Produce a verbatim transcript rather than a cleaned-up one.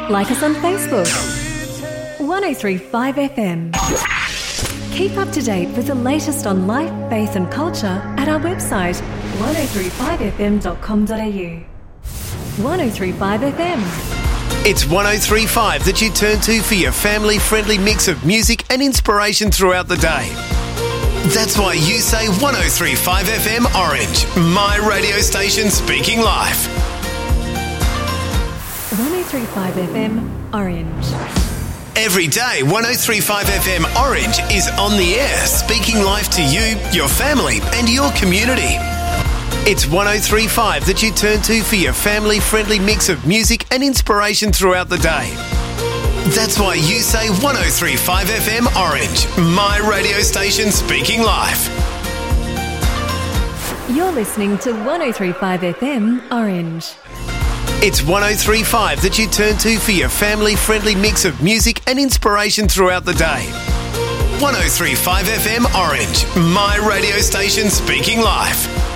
Like us on Facebook. one oh three point five F M. Keep up to date with the latest on life, faith and culture at our website one oh three five f m dot com dot a u. one oh three point five F M. It's one oh three point five that you turn to for your family-friendly mix of music and inspiration throughout the day. That's why you say one oh three point five F M Orange, my radio station speaking life. one oh three point five F M Orange. Every day, one oh three point five F M Orange is on the air, speaking life to you, your family and your community. It's one oh three point five that you turn to for your family-friendly mix of music and inspiration throughout the day. That's why you say one oh three point five F M Orange, my radio station speaking life. You're listening to one oh three point five F M Orange. It's one oh three point five that you turn to for your family-friendly mix of music and inspiration throughout the day. one oh three point five F M Orange, my radio station speaking life.